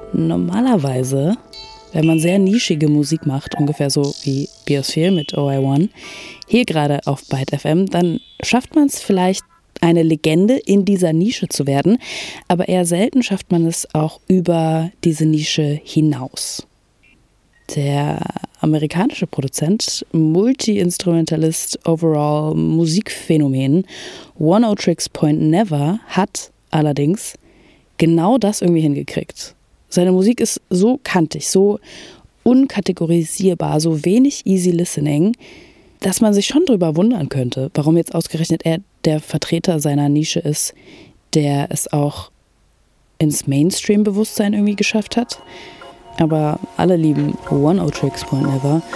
Normalerweise, wenn man sehr nischige Musik macht, ungefähr so wie Biosphere mit OI1, hier gerade auf Byte FM, dann schafft man es vielleicht, eine Legende in dieser Nische zu werden, aber eher selten schafft man es auch über diese Nische hinaus. Der amerikanische Produzent, Multi-Instrumentalist, overall Musikphänomen, Oneohtrix Point Never hat allerdings genau das irgendwie hingekriegt. Seine Musik ist so kantig, so unkategorisierbar, so wenig easy listening, dass man sich schon drüber wundern könnte, warum jetzt ausgerechnet er der Vertreter seiner Nische ist, der es auch ins Mainstream-Bewusstsein irgendwie geschafft hat. Aber alle lieben Oneohtrix Point Never